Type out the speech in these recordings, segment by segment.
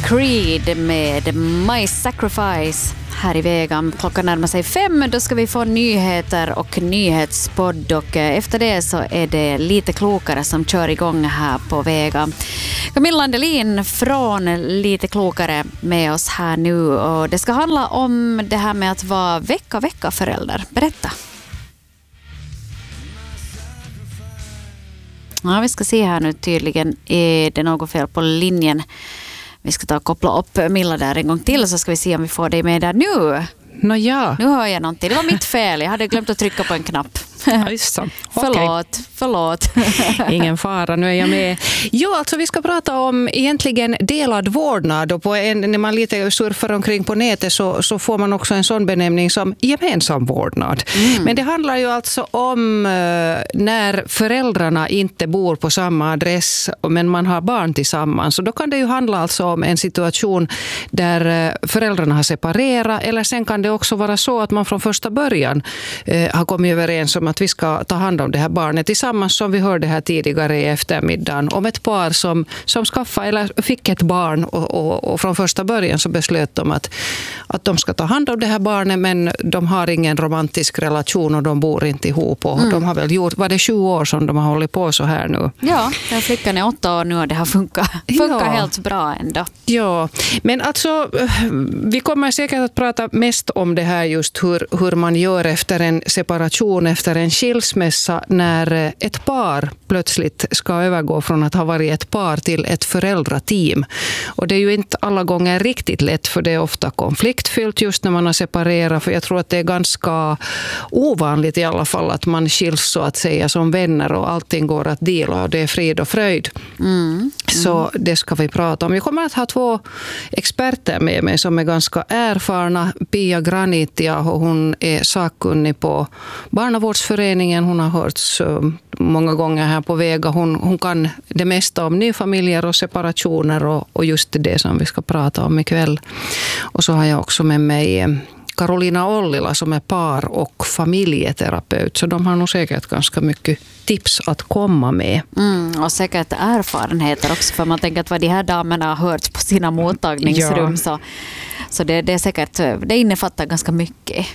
Creed med My Sacrifice här i Vegan. Klockan närmar sig 5, då ska vi få nyheter och nyhetspodd, och efter det så är det lite klokare som kör igång här på Vegan. Camilla Andelin från Lite klokare med oss här nu, och det ska handla om det här med att vara vecka förälder. Berätta. Ja, vi ska se här nu, tydligen är det något fel på linjen. Vi ska ta och koppla upp Milla där en gång till, så ska vi se om vi får dig med där nu. Ja. Nu hör jag någonting. Det var mitt fel. Jag hade glömt att trycka på en knapp. Ja, just så. Förlåt. Ingen fara, nu är jag med. Jo, alltså vi ska prata om egentligen delad vårdnad, och när man lite surfar omkring på nätet så får man också en sån benämning som gemensam vårdnad. Men det handlar ju alltså om när föräldrarna inte bor på samma adress men man har barn tillsammans. Så då kan det ju handla alltså om en situation där föräldrarna har separerat, eller sen kan det också vara så att man från första början har kommit överens om att vi ska ta hand om det här barnet tillsammans, som vi hörde här tidigare i eftermiddagen, om ett par som skaffade eller fick ett barn och från första början så beslöt de att de ska ta hand om det här barnet, men de har ingen romantisk relation och de bor inte ihop, och de har väl gjort, var det 7 år som de har hållit på så här nu? Ja, den flickan är 8 år nu och det har funkar helt bra ändå. Ja, men alltså vi kommer säkert att prata mest om det här, just hur man gör efter en separation, efter en skilsmässa, när ett par plötsligt ska övergå från att ha varit ett par till ett föräldrateam. Och det är ju inte alla gånger riktigt lätt, för det är ofta konfliktfyllt just när man har separerat, för jag tror att det är ganska ovanligt i alla fall att man skiljs så att säga som vänner och allting går att dela och det är frid och fröjd. Så det ska vi prata om. Jag kommer att ha 2 experter med mig som är ganska erfarna. Pia Granitia, och hon är sakkunnig på Barnavårdsföreningen. Hon har hörts många gånger här på Vega. Hon kan det mesta om nyfamiljer och separationer och just det som vi ska prata om ikväll. Och så har jag också med mig Karolina Ollila som är par- och familjeterapeut, så de har nog säkert ganska mycket tips att komma med. Och säkert erfarenheter också, för man tänker att vad de här damerna har hört på sina mottagningsrum, så det är säkert, det innefattar ganska mycket.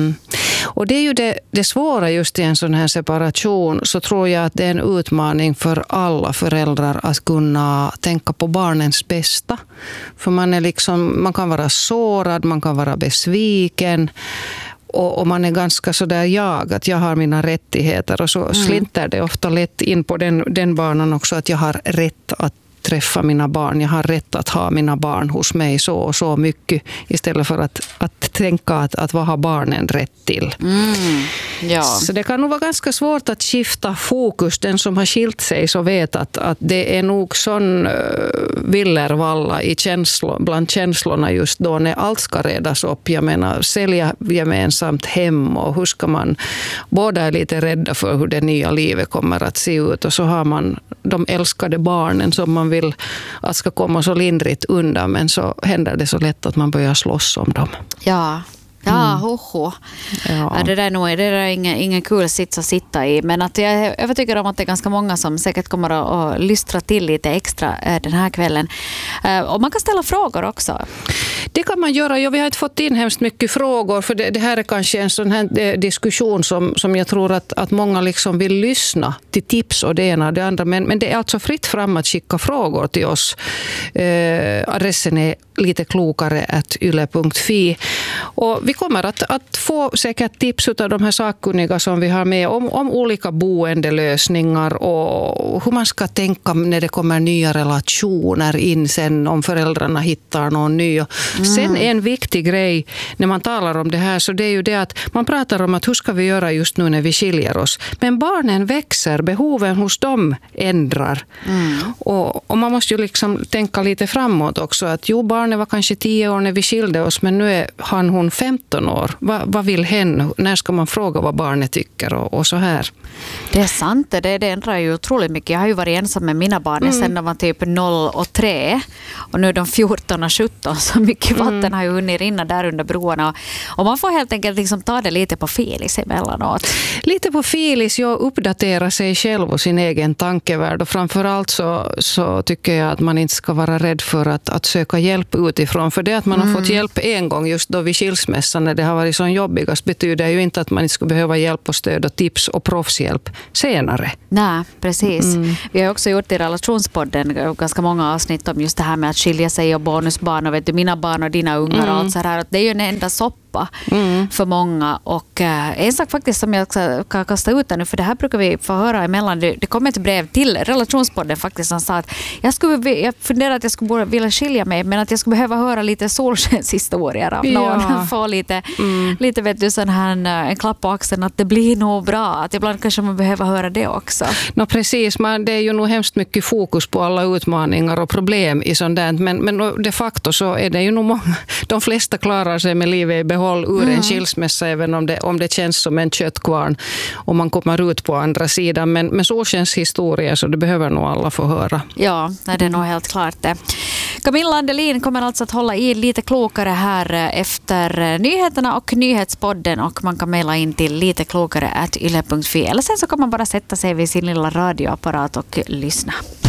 Och det är ju det svåra just i en sån här separation, så tror jag att det är en utmaning för alla föräldrar att kunna tänka på barnens bästa. För man kan vara sårad, man kan vara besviken, och man är ganska sådär att jag har mina rättigheter, och så slinter det ofta lätt in på den banan också, att jag har rätt att träffa mina barn, jag har rätt att ha mina barn hos mig så och så mycket, istället för att tänka att vad har barnen rätt till. Ja. Så det kan nog vara ganska svårt att skifta fokus. Den som har skilt sig så vet att det är nog sån villervalla bland känslorna just då när allt ska redas upp. Jag menar, sälja gemensamt hem, och hur ska man, båda är lite rädda för hur det nya livet kommer att se ut, och så har man de älskade barnen som man vill att ska komma så lindrigt undan, men så händer det så lätt att man börjar slåss om dem. Ja, hoho. Ja. Det där är ingen kul sits att sitta i, men att jag är övertygad om att det är ganska många som säkert kommer att lystra till lite extra den här kvällen. Och man kan ställa frågor också. Det kan man göra. Vi har inte fått in hemskt mycket frågor, för det här är kanske en sån här diskussion som jag tror att många liksom vill lyssna till tips och det ena och det andra, men det är alltså fritt fram att skicka frågor till oss. Adressen är liteklokare@yle.fi, och vi kommer att få säkert tips av de här sakkunniga som vi har med om olika boendelösningar och hur man ska tänka när det kommer nya relationer in sen, om föräldrarna hittar någon ny. Sen en viktig grej när man talar om det här, så det är ju det att man pratar om att hur ska vi göra just nu när vi skiljer oss. Men barnen växer, behoven hos dem ändrar. Och man måste ju liksom tänka lite framåt också, att barnen barnet var kanske 10 år när vi skilde oss, men nu är hon 15 år. Vad vill hen? När ska man fråga vad barnet tycker och så här? Det är sant, det ändrar ju otroligt mycket. Jag har ju varit ensam med mina barn sedan de var typ 0 och 3 och nu är de 14 och 17, så mycket vatten har ju hunnit rinna där under broarna. Och man får helt enkelt liksom ta det lite på filis emellanåt. Lite på filis, jag uppdaterar sig själv och sin egen tankevärld, och framförallt så tycker jag att man inte ska vara rädd för att söka hjälp utifrån. För det att man har fått hjälp en gång just då vid skilsmässan när det har varit så jobbigast betyder ju inte att man inte ska behöva hjälp och stöd och tips och proffshjälp senare. Nej, precis. Vi har också gjort i relationspodden ganska många avsnitt om just det här med att skilja sig och bonusbarn och vet du, mina barn och dina ungar och allt så här. Det är ju en enda soppa för många. Och en sak faktiskt som jag kan kasta ut nu, för det här brukar vi få höra emellan. Det kom ett brev till relationspodden faktiskt som sa att jag funderar att jag skulle vilja skilja mig, men att jag skulle behöva höra lite solskenshistorier av någon. Få lite vet du, sån här, en klapp på axeln att det blir nog bra. Att ibland kanske man behöver höra det också. Precis, det är ju nog hemskt mycket fokus på alla utmaningar och problem i sånt där. Men de facto så är det ju nog många, de flesta klarar sig med livet i behåll ur en skilsmässa, även om det känns som en köttkvarn och man kommer ut på andra sidan. Men så känns historia, så det behöver nog alla få höra. Ja, det är nog helt klart det. Camilla Andelin kommer alltså att hålla i lite klokare här efter nyheterna och nyhetspodden, och man kan mejla in till liteklokare@yle.fi, eller sen så kan man bara sätta sig vid sin lilla radioapparat och lyssna.